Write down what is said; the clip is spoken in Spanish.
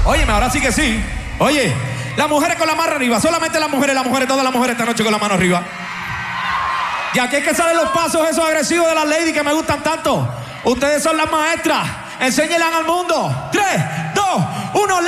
Óyeme, ahora sí que sí. Oye, las mujeres con la mano arriba. Solamente las mujeres, todas las mujeres esta noche con la mano arriba. Y aquí es que salen los pasos esos agresivos de las ladies que me gustan tanto. Ustedes son las maestras. Enséñenlas al mundo. 3, 2, 1.